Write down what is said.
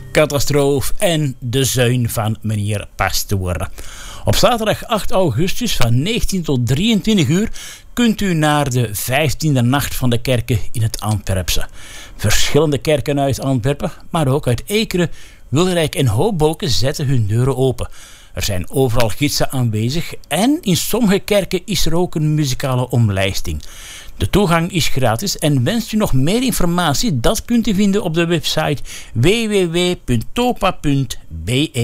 Catastrofe en De Zuin van meneer Pastoor. Op zaterdag 8 augustus van 19 tot 23 uur kunt u naar de 15e Nacht van de Kerken in het Antwerpse. Verschillende kerken uit Antwerpen, maar ook uit Ekeren, Wilrijk en Hoboken zetten hun deuren open. Er zijn overal gidsen aanwezig en in sommige kerken is er ook een muzikale omlijsting. De toegang is gratis en wenst u nog meer informatie? Dat kunt u vinden op de website www.topa.be.